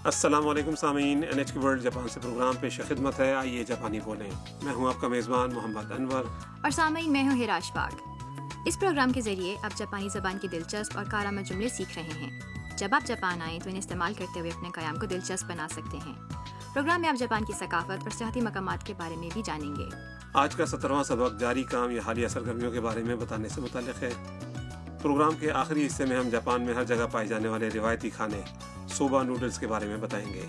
अस्सलाम वालेकुम सामीन, NHK वर्ल्ड जापान से प्रोग्राम पेश खिदमत है। आइए जापानी बोलें। मैं हूं आपका मेज़बान मोहम्मद अनवर और सामीन मैं हूं हिराश पाक। इस प्रोग्राम के जरिए आप जापानी ज़बान के दिलचस्प और कारआमद जुमले सीख रहे हैं। जब आप जापान आएँ तो इन्हें इस्तेमाल करते हुए अपने क़याम को दिलचस्प बना सकते हैं। प्रोग्राम में आप जापान की सकाफत और सियाहती मकामात के बारे में भी जानेंगे। आज का 17वां सबक जारी काम या हालिया सरगर्मियों के बारे में बताने से मुताल्लिक़ है। प्रोग्राम के आखिरी हिस्से में हम जापान में हर जगह पाए जाने वाले रिवायती खाने सोबा नूडल्स के बारे में बताएंगे।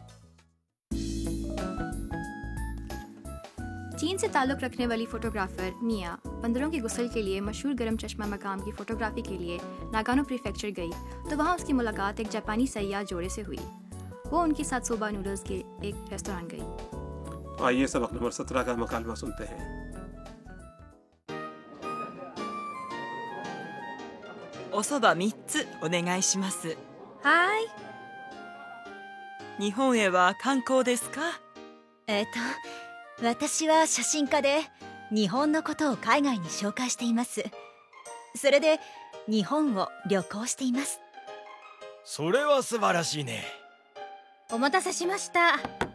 चीन से ताल्लुक़ रखने वाली फोटोग्राफर मिया बंदरों के गुस्ल के लिए मशहूर गरम चश्मा मकाम की फोटोग्राफी के लिए नागानो प्रीफेक्चर गई तो वहाँ उसकी मुलाकात एक जापानी सयाह जोड़े से हुई। वो उनके साथ सोबा नूडल्स के एक रेस्टोरेंट गई। आइए सबक नंबर 17 का मकालमा सुनते हैं। おそば3つお願いします。 はい。 日本へは観光ですか？ 私は写真家で日本のことを海外に紹介しています。それで日本を旅行しています。 それは素晴らしいね。 お待たせしました。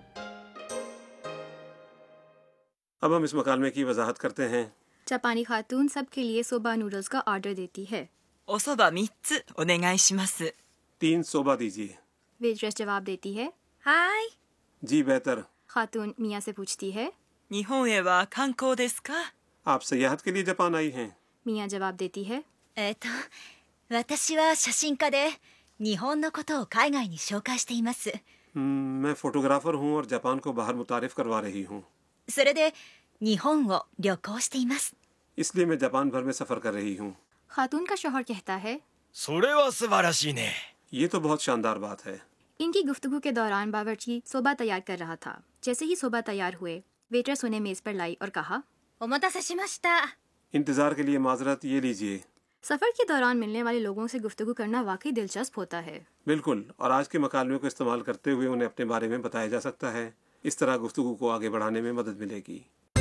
अब हम इस मकालमे की वजाहत करते हैं। जापानी खातून सबके लिए सोबा नूडल्स का ऑर्डर देती है। おそば3つお願いします。 3 सोबा दीजिए। वेट्रेस जवाब देती है はい。 जी बेहतर। खातून मियाँ से पूछती है 日本へは観光ですか？ आप सयाहत के लिए जापान आई हैं। मियाँ जवाब देती है 私は写真家で日本のことを海外に紹介しています。 मैं फोटोग्राफर हूँ और जापान को बाहर मुतारिफ करवा रही हूँ। それで日本を旅行しています。 इसलिए मैं जापान भर में सफ़र कर रही हूँ। खातून का शौहर कहता है それは素晴らしいね。 ये तो बहुत शानदार बात है। इनकी गुफ्तगू के दौरान बावर्ची सोबा तैयार कर रहा था। जैसे ही सोबा तैयार हुए वेट्रेस उन्हें मेज पर लाई और कहा お待たせしました。 इंतज़ार के लिए माजरत, ये लीजिए। सफ़र के दौरान मिलने वाले लोगों से गुफ्तगू करना वाकई दिलचस्प होता है। बिल्कुल, और आज के मकालमे को इस्तेमाल करते हुए उन्हें अपने बारे में बताया जा सकता है। इस तरह गुफ्तगू को आगे बढ़ाने में मदद मिलेगी।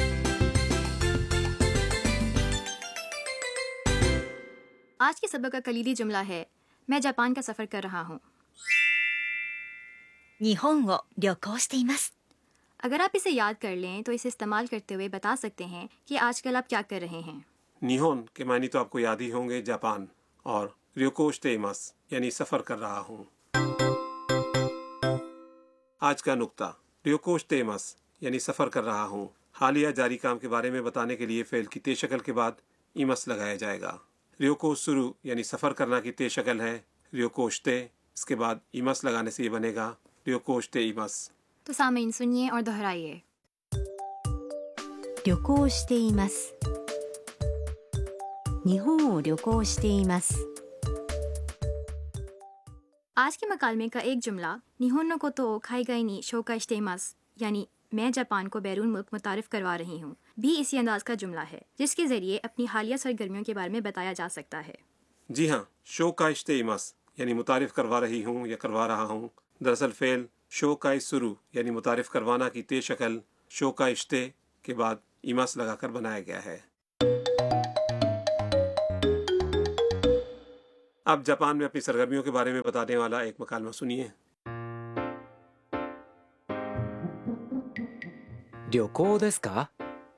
आज के सबक का कलीदी जुमला है मैं जापान का सफ़र कर रहा हूँ। 日本を旅行しています。 अगर आप इसे याद कर लें तो इसे इस्तेमाल करते हुए बता सकते हैं कि आजकल आप क्या कर रहे हैं। निहोन के मानी तो आपको याद ही होंगे जापान, और रियोकोशितेमस यानी सफ़र कर रहा हूँ। आज का नुक्ता रियोकोशितेमस यानी सफ़र कर रहा हूँ। हालिया जारी काम के बारे में बताने के लिए फ़ेल की ते शक्ल के बाद इमस लगाया जाएगा। रियोकोशुरु यानी सफ़र करना की ते शक्ल है रियोकोशिते, इसके बाद इमस लगाने से ये बनेगा रियोकोशिते इमस। तो सामीन सुनिए और दोहराइए। 旅行しています。日本を旅行しています。 आज के मकालमे का एक जुमला निहोनो को तो खाईगाई नी शोकाइशितेमास यानी मैं जापान को बैरून मुल्क मुतारिफ करवा रही हूँ भी इसी अंदाज का जुमला है जिसके जरिए अपनी हालिया सरगर्मियों के बारे में बताया जा सकता है। जी हाँ, शोकाइशितेमस यानी मुतारिफ करवा रही हूँ या करवा रहा हूँ। दरअसल फ़ेल शोकाइसुरु यानी मुतारिफ करवाना की ते शक्ल शोकाइशिते के बाद इमस लगाकर बनाया गया है। अब जापान में अपनी सरगर्मियों के बारे में बताने वाला एक मकालमा सुनिए। 旅行ですか？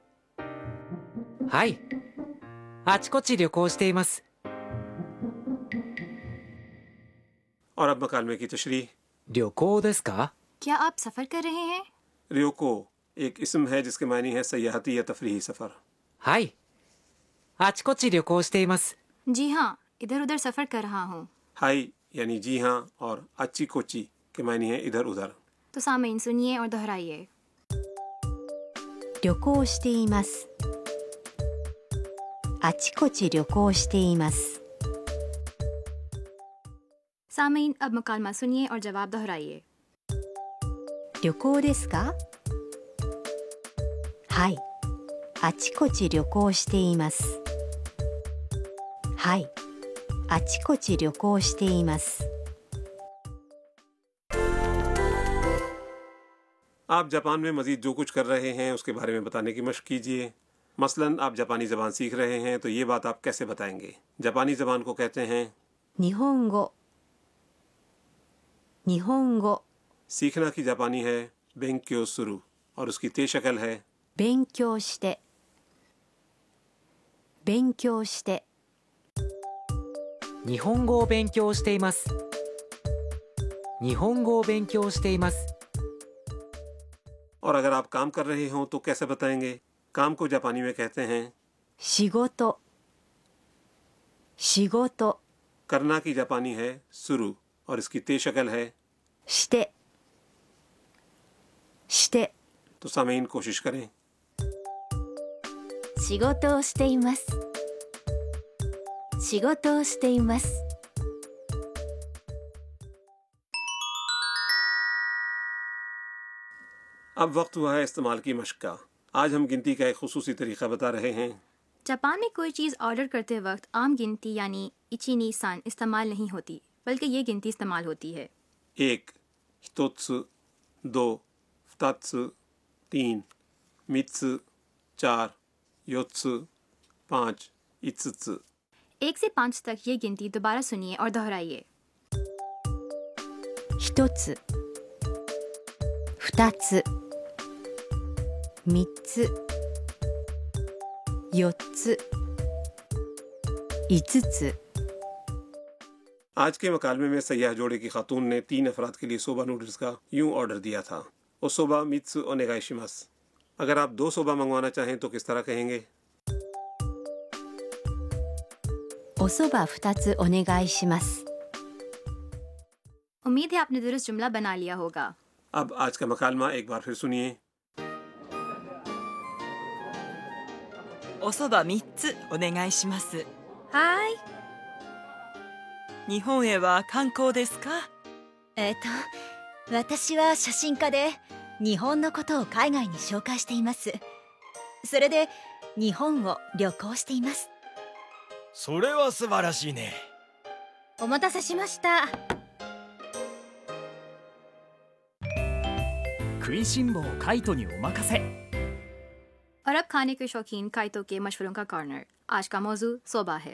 はい。あちこち旅行しています。 और अब मकालमे की तशरीह। 旅行ですか？ क्या आप सफ़र कर रहे हैं? रियोको एक इस्म है जिसके मानी है सयाहती या तफरीही सफ़र। はい。あちこち旅行しています。 जी हाँ, इधर उधर सफ़र कर रहा हूँ। हाई यानी जी हाँ, और अच्छी कोची के मानी है इधर उधर। तो सामीन सुनिए और दोहराइए। 旅行しています。あちこち旅行しています。 सामीन अब मुकालमा सुनिए और जवाब दोहराइए। 旅行ですか？はい。あちこち旅行しています。はい。あちこち旅行しています。 आप जापान में मज़ीद जो कुछ कर रहे हैं उसके बारे में बताने की मशक़ कीजिए। मसलन आप जापानी ज़बान सीख रहे हैं तो ये बात आप कैसे बताएंगे। जापानी ज़बान को कहते हैं 日本語。日本語。 सीखना की जापानी है बेंक्यो सुरु और उसकी तेज शक्ल है 勉強して勉強して日本語を勉強しています。日本語を勉強しています。 और अगर आप काम कर रहे हो तो कैसे बताएंगे? काम को जापानी में कहते हैं 仕事仕事 करना की जापानी है सुरु और इसकी तेज शक्ल है してして तो सामीन कोशिश करें 仕事をしています仕事をしています अब वक्त हुआ है इस्तेमाल की मशक का। आज हम गिनती का एक खुसूसी तरीका बता रहे हैं। जापान में कोई चीज़ ऑर्डर करते वक्त आम गिनती यानी इचिनी सान इस्तेमाल नहीं होती, बल्कि ये गिनती इस्तेमाल होती है। 1 हितोत्सु 2 फुतात्सु 3 मित्सु 4 योत्सु 5 इत्सुत्सु। 1 से 5 तक ये गिनती दोबारा सुनिए और दोहराइए। 一つ二つ三つ四つ五つ आज के मकालमे में सयाह जोड़े की खातून ने 3 अफराद के लिए सोबा नूडल्स का यूं ऑर्डर दिया था ओ सोबा मित्सु ओनेगाइशिमास। अगर आप 2 सोबा मंगवाना चाहें तो किस तरह कहेंगे? おそば二つお願いします उम्मीद है आपने दुरुस्त जुमला बना लिया होगा। अब आज का मकालमा एक बार फिर सुनिए। おそば3つお願いします。 はい。 日本へは観光ですか？ 私は写真家で日本のことを海外に紹介しています。それで日本を旅行しています。 それは素晴らしいね。 お待たせしました。 食いしん坊カイトにお任せ。 और अब खाने के शौकीन काइतो के मशवरों का कॉर्नर। आज का मौजू सोबा है।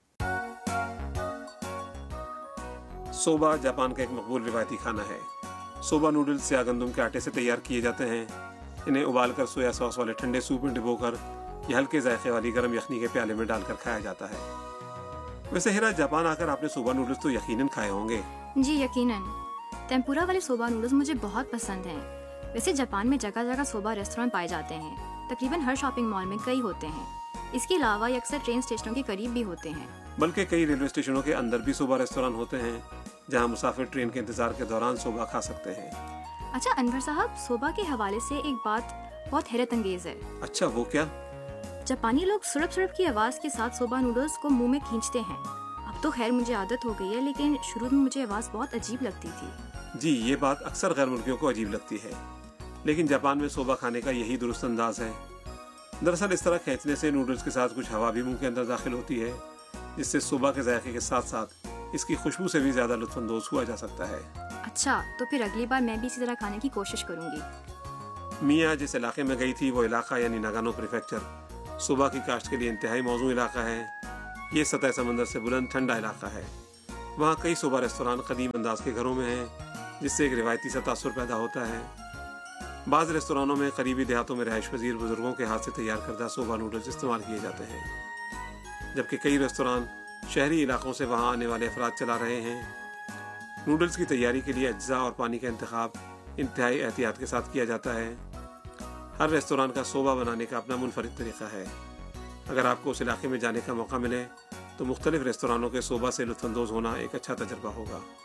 सोबा जापान का एक मकबूल रिवायती खाना है। सोबा नूडल्स से गंदम के आटे से तैयार किए जाते हैं। इन्हें उबालकर सोया सॉस वाले ठंडे सूप में डिबोकर या हल्के जायके वाली गर्म यखनी के प्याले में डालकर खाया जाता है। वैसे हिरा, जापान आकर आपने सोबा नूडल्स तो यकीनन खाए होंगे। जी यकीनन। टेम्पुरा वाले सोबा नूडल्स मुझे बहुत पसंद हैं। वैसे जापान में जगह जगह सोबा रेस्टोरेंट पाए जाते हैं। तकरीबन हर शॉपिंग मॉल में कई होते हैं। इसके अलावा ये अक्सर ट्रेन स्टेशनों के करीब भी होते हैं। बल्कि कई रेलवे स्टेशनों के अंदर भी सोबा रेस्टोरेंट होते हैं जहां मुसाफिर ट्रेन के इंतजार के दौरान सोबा खा सकते हैं। अच्छा अनवर साहब, सोबा के हवाले से एक बात बहुत हैरत अंगेज है। अच्छा, वो क्या? जापानी लोग सुड़प सुड़प की आवाज़ के साथ सोबा नूडल्स को मुंह में खींचते हैं। अब तो खैर मुझे आदत हो गई है, लेकिन शुरू में मुझे आवाज़ बहुत अजीब लगती थी। जी, ये बात अक्सर गैर मुल्कियों को अजीब लगती है, लेकिन जापान में सोबा खाने का यही दुरुस्त अंदाज है। दरअसल इस तरह खींचने से नूडल्स के साथ कुछ हवा भी मुंह के अंदर दाखिल होती है, जिससे सोबा के जायके के साथ साथ इसकी खुशबू से भी ज्यादा लुत्फानंदोज हुआ जा सकता है। अच्छा, तो फिर अगली बार मैं भी इसी तरह खाने की कोशिश करूंगी। मिया जिस इलाके में गई थी वो इलाका यानी नागानो प्रीफेक्चर सोबा की काश्त के लिए इंतहाई मौजूद इलाका है। ये सतह समंदर से बुलंद ठंडा इलाका है। वहाँ कई सोबा रेस्तोरां कदीम अंदाज के घरों में हैं, जिससे एक रिवायती सा तासुर पैदा होता है। बाज़ रेस्तोरानों में करीबी देहातों में रहायश पजीर बुजुर्गों के हाथ से तैयार करदा सोबा नूडल्स इस्तेमाल किए जाते हैं, जबकि कई रेस्तोरां शहरी इलाकों से वहाँ आने वाले अफराद चला रहे हैं। नूडल्स की तैयारी के लिए अज्जा और पानी का इंतखाब इंतहाई एहतियात के साथ किया जाता है। हर रेस्तोरां का सोबा बनाने का अपना मुनफरिद तरीका है। अगर आपको उस इलाके में जाने का मौका मिले तो मुख्तलिफ रेस्तोरानों के सोबा से लुत्फानंदोज होना एक अच्छा तजर्बा होगा।